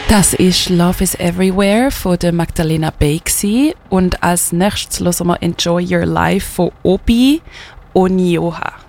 Das ist Love is Everywhere von der Magdalena Bay gewesen. Und als nächstes hören wir Enjoy Your Life von Obi Onyoha.